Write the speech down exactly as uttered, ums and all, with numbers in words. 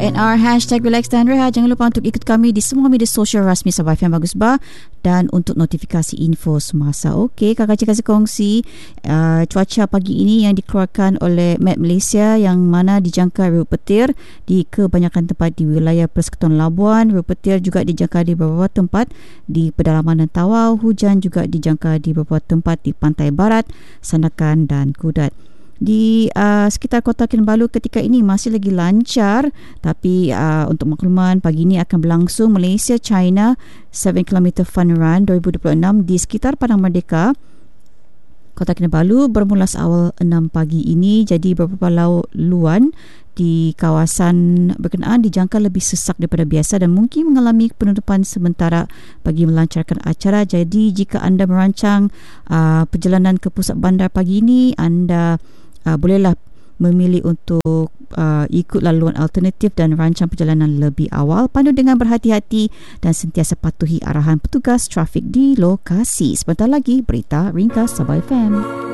N R hashtag Relax dan Rehat. Jangan lupa untuk ikut kami di semua media sosial rasmi Sabah F M Bagus Bah, dan untuk notifikasi info semasa. Okey, Kakak Cik kasih kongsi uh, cuaca pagi ini yang dikeluarkan oleh Met Malaysia, yang mana dijangka riuh petir di kebanyakan tempat di wilayah Persekutuan Labuan. Riuh petir juga dijangka di beberapa tempat di pedalaman dan Tawau. Hujan juga dijangka di beberapa tempat di pantai barat, Sandakan dan Kudat. Di uh, sekitar Kota Kinabalu ketika ini masih lagi lancar, tapi uh, untuk makluman, pagi ini akan berlangsung Malaysia China tujuh kilometer Fun Run dua ribu dua puluh enam di sekitar Padang Merdeka, Kota Kinabalu, bermula awal enam pagi ini. Jadi beberapa laluan di kawasan berkenaan dijangka lebih sesak daripada biasa dan mungkin mengalami penutupan sementara bagi melancarkan acara. Jadi jika anda merancang uh, perjalanan ke pusat bandar pagi ini, anda Uh, bolehlah memilih untuk uh, ikut laluan alternatif dan rancang perjalanan lebih awal. Pandu dengan berhati-hati dan sentiasa patuhi arahan petugas trafik di lokasi. Sebentar lagi, berita ringkas Sabah F M.